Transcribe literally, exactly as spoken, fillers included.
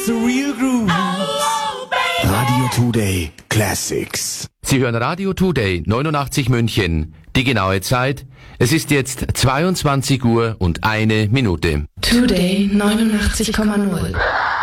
the real grooves. Oh, Radio Today Classics. Sie hören Radio Today neunundachtzig München. Die genaue Zeit: Es ist jetzt zweiundzwanzig Uhr und eine Minute. Today neunundachtzig Komma null.